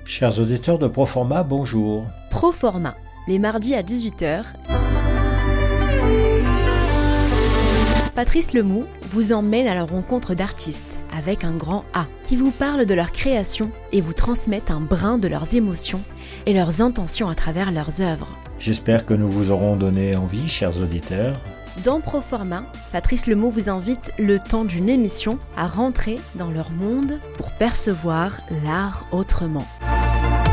Chers auditeurs de Proforma, bonjour. Proforma, les mardis à 18h. Patrice Lemou vous emmène à la rencontre d'artistes, avec un grand A, qui vous parlent de leur création et vous transmettent un brin de leurs émotions et leurs intentions à travers leurs œuvres. J'espère que nous vous aurons donné envie, chers auditeurs. Dans Proforma, Patrice Lemou vous invite le temps d'une émission à rentrer dans leur monde pour percevoir l'art autrement.